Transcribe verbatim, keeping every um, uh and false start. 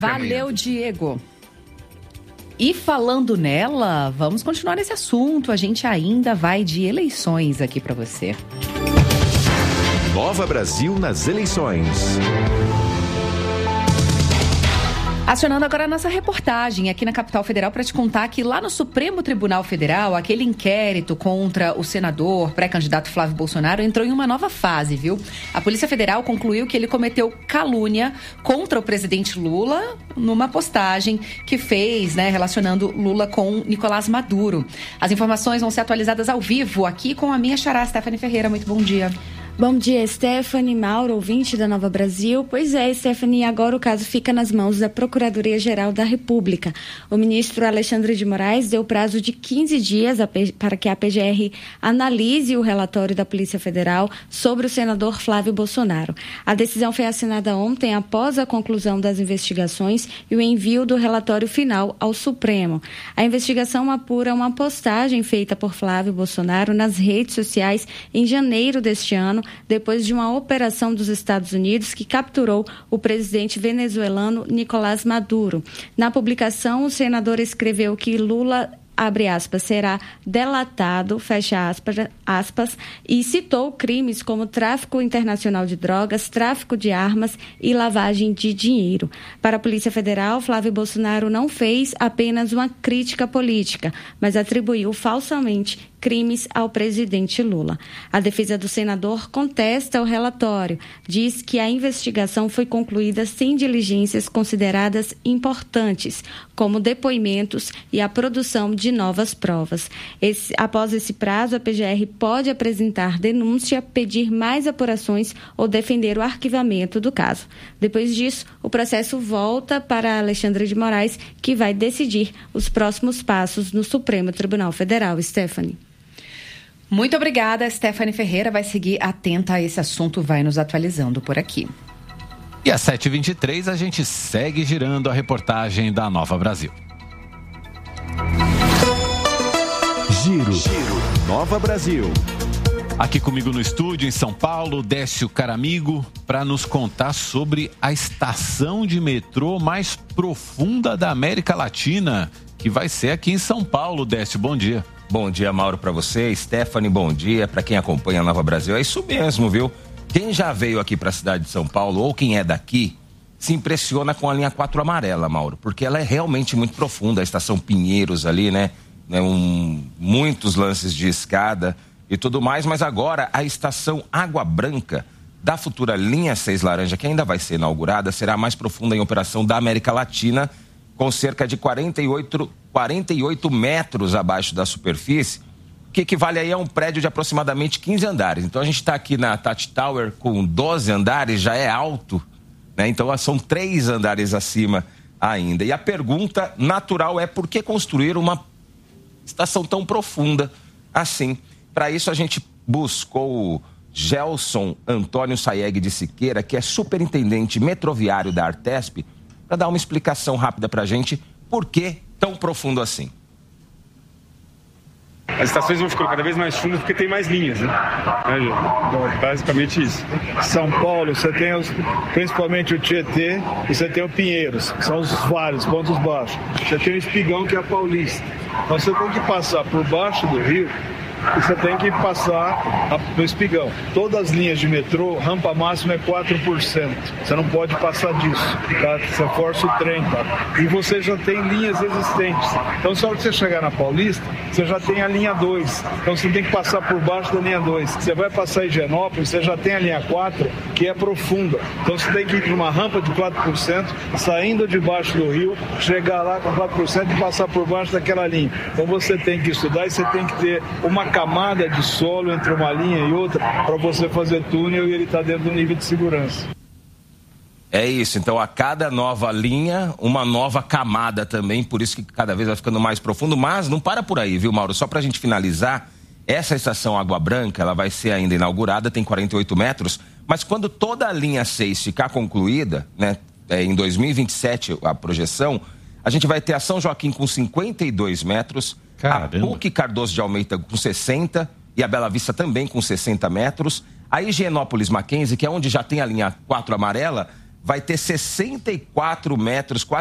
Valeu, Diego. E falando nela, vamos continuar nesse assunto. A gente ainda vai de eleições aqui para você. Nova Brasil nas eleições. Acionando agora a nossa reportagem aqui na Capital Federal para te contar que lá no Supremo Tribunal Federal, aquele inquérito contra o senador pré-candidato Flávio Bolsonaro entrou em uma nova fase, viu? A Polícia Federal concluiu que ele cometeu calúnia contra o presidente Lula numa postagem que fez, né, relacionando Lula com Nicolás Maduro. As informações vão ser atualizadas ao vivo aqui com a minha xará, Stephanie Ferreira. Muito bom dia. Bom dia, Stephanie, Mauro, ouvinte da Nova Brasil. Pois é, Stephanie, agora o caso fica nas mãos da Procuradoria-Geral da República. O ministro Alexandre de Moraes deu prazo de quinze dias para que a P G R analise o relatório da Polícia Federal sobre o senador Flávio Bolsonaro. A decisão foi assinada ontem após a conclusão das investigações e o envio do relatório final ao Supremo. A investigação apura uma postagem feita por Flávio Bolsonaro nas redes sociais em janeiro deste ano, depois de uma operação dos Estados Unidos que capturou o presidente venezuelano Nicolás Maduro. Na publicação, o senador escreveu que Lula, abre aspas, será delatado, fecha aspas, aspas, e citou crimes como tráfico internacional de drogas, tráfico de armas e lavagem de dinheiro. Para a Polícia Federal, Flávio Bolsonaro não fez apenas uma crítica política, mas atribuiu falsamente crimes ao presidente Lula. A defesa do senador contesta o relatório, diz que a investigação foi concluída sem diligências consideradas importantes, como depoimentos e a produção de novas provas. Esse, após esse prazo, a P G R pode apresentar denúncia, pedir mais apurações ou defender o arquivamento do caso. Depois disso, o processo volta para Alexandre de Moraes, que vai decidir os próximos passos no Supremo Tribunal Federal. Stephanie. Muito obrigada, Stephanie Ferreira. Vai seguir atenta a esse assunto, vai nos atualizando por aqui. E às sete e vinte e três a gente segue girando a reportagem da Nova Brasil. Giro, Giro. Nova Brasil. Aqui comigo no estúdio, em São Paulo, Décio Caramigo, para nos contar sobre a estação de metrô mais profunda da América Latina, que vai ser aqui em São Paulo. Décio, bom dia. Bom dia, Mauro, para você. Stephanie, bom dia. Para quem acompanha a Nova Brasil, é isso mesmo, viu? Quem já veio aqui para a cidade de São Paulo, ou quem é daqui, se impressiona com a linha quatro amarela, Mauro, porque ela é realmente muito profunda. A estação Pinheiros ali, né? Um, muitos lances de escada e tudo mais, mas agora a estação Água Branca da futura linha seis Laranja, que ainda vai ser inaugurada, será a mais profunda em operação da América Latina, com cerca de quarenta e oito, quarenta e oito metros abaixo da superfície, que equivale aí a um prédio de aproximadamente quinze andares. Então a gente está aqui na Tati Tower com doze andares, já é alto, né? Então são três andares acima ainda. E a pergunta natural é: por que construir uma estação tão profunda assim? Para isso a gente buscou o Gelson Antônio Saeg de Siqueira, que é superintendente metroviário da Artesp, para dar uma explicação rápida para a gente por que tão profundo assim. As estações vão ficando cada vez mais fundas porque tem mais linhas, né? É, basicamente isso. São Paulo, você tem os, principalmente o Tietê e você tem o Pinheiros, que são os vários pontos baixos. Você tem o Espigão, que é a Paulista. Então você tem que passar por baixo do rio e você tem que passar no Espigão. Todas as linhas de metrô, rampa máxima é quatro por cento. Você não pode passar disso, tá? Você força o trem, tá? E você já tem linhas existentes. Então, só que você chegar na Paulista, você já tem a linha dois. Então, você tem que passar por baixo da linha dois. Você vai passar em Higienópolis, você já tem a linha quatro, que é profunda. Então, você tem que ir para uma rampa de quatro por cento, saindo de baixo do rio, chegar lá com quatro por cento e passar por baixo daquela linha. Então, você tem que estudar e você tem que ter uma camada de solo entre uma linha e outra para você fazer túnel e ele está dentro do nível de segurança. É isso, então a cada nova linha, uma nova camada também, por isso que cada vez vai ficando mais profundo, mas não para por aí, viu, Mauro? Só para a gente finalizar, essa estação Água Branca, ela vai ser ainda inaugurada, tem quarenta e oito metros, mas quando toda a linha seis ficar concluída, né, é, em dois mil e vinte e sete a projeção, a gente vai ter a São Joaquim com cinquenta e dois metros, caramba, a P U C Cardoso de Almeida com sessenta e a Bela Vista também com sessenta metros. A Higienópolis Mackenzie, que é onde já tem a linha quatro amarela, vai ter sessenta e quatro metros, quase